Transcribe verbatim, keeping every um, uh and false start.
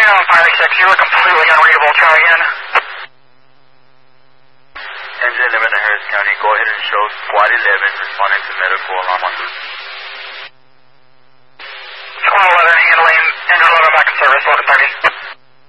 on Fire six, you were completely unreadable. Try again. Engine eleven to Harris County, go ahead and show Squad eleven responding to medical alarm on route.